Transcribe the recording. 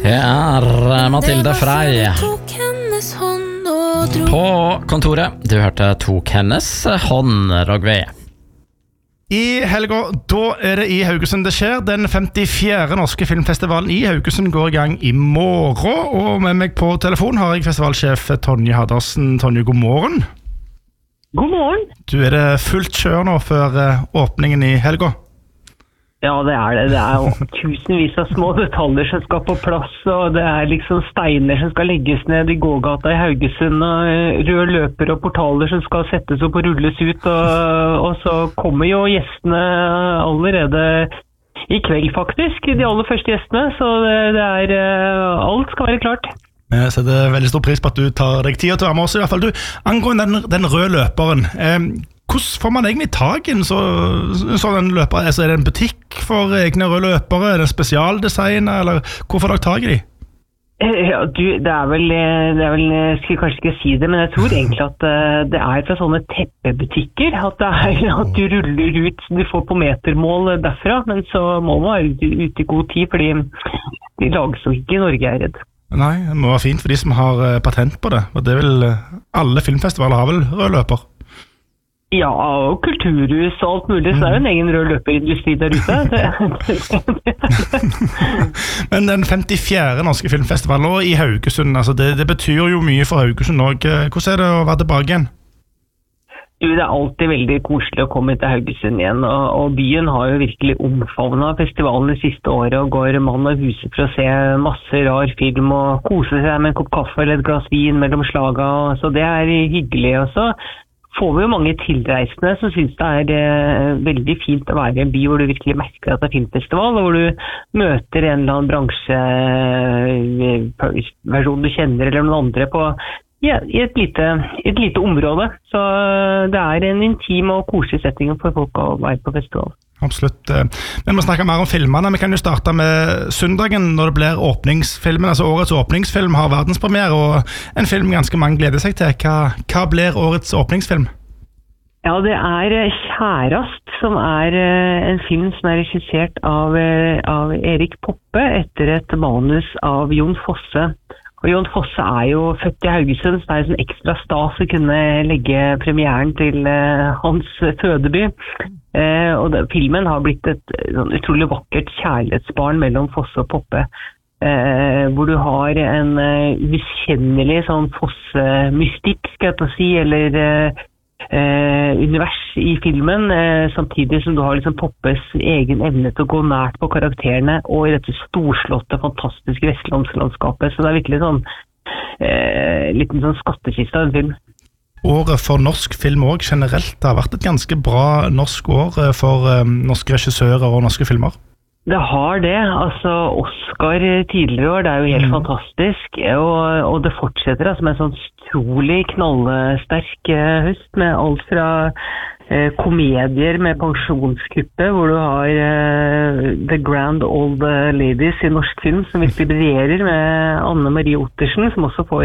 Mathilde Frey på kontoret. Du hørte Tok hennes hånd, Rogve. I helga, da det i Haugesund det skjer. Den 54. norske filmfestivalen i Haugesund går i gang i morgen. Og med meg på telefon har jeg festivalsjef Tonje Haddersen. Tonje, god morgen. God morgen. Du, det fullt kjør nå før åpningen i helga? Ja, det det. Det jo tusenvis av små detaljer som skal på plass, og det liksom steiner som skal legges ned i gågata i Haugesund, og røde løper og portaler som skal settes opp og rulles ut, og så kommer jo gjestene allerede i kveld faktisk, de aller første gjestene, så alt skal være klart. Jeg setter veldig stor pris på at du tar deg tid til å være med oss i hvert fall. Du, angående den røde løperen, hvordan får man egentlig tag i en sånn løper? Altså, det en butikk for egne røde løpere? Det spesialdesigner, eller hvor får dere tag i de? Ja, det vel, jeg skal kanskje ikke si det, men jeg tror egentlig at det fra sånne teppebutikker, at at du ruller ut, du får på metermål derfra, men så må man være ute i god tid, fordi de lages jo ikke i Norge, jeg redd. Nei, det må være fint for de som har patent på det, og det vil alle filmfestivaler har vel rød løper? Ja, og kulturhus og alt mulig, så det jo en egen rød løperindustri der ute. Men den 54. norske filmfestivalen nå i Haugesund, altså det betyr jo mye for Haugesund også. Hvordan det å være tilbake igjen? Du, det alltid veldig koselig å komme til Haugesund igjen, og byen har jo virkelig omfavnet festivalen det siste året, og går mann av huset for å se masse rar film og kose seg med en kopp kaffe eller et glass vin mellom slaga, så det hyggelig også. Får vi jo mange tilreisende som synes det veldig fint å være i en by hvor du virkelig merker at det filmfestival, og hvor du møter en eller annen bransjeversjon du kjenner eller noen andre i et lite område. Så det en intim og koselig setting for folk å være på festival. Absolutt. Vi må snakke mer om filmene. Vi kan jo starte med søndagen når det blir åpningsfilmen. Altså årets åpningsfilm har verdenspremiere, og en film ganske mange gleder seg til. Hva blir årets åpningsfilm? Ja, det Kjærast, som en film som regissert av Erik Poppe etter et manus av Jon Fosse. Og Jon Fosse jo født i Haugesund, så det sånn ekstra stas å kunne legge premieren til hans fødeby. Og filmen har blitt et sånn utrolig vakkert kjærlighetsbarn mellom Fosse og Poppe, hvor du har en uskjennelig sånn Fosse-mystikk, skal jeg si, eller univers i filmen, samtidig som du har liksom Poppes egen evne til å gå nært på karakterene og i dette storslåtte, fantastiske vestlandslandskapet. Så det virkelig sånn liten sånn skattkiste av en film. Året for norsk film også generelt har vært et ganske bra norsk år for norske regissører og norske filmer. Det har det. Altså, Oscar tidligere år, det jo helt fantastisk, og det fortsetter altså, med en sånn utrolig knallsterk høst, med alt fra komedier med pensjonskuppet, hvor du har The Grand Old Ladies i norsk film, som virkelig briljerer, med Anne Marie Ottersen, som også får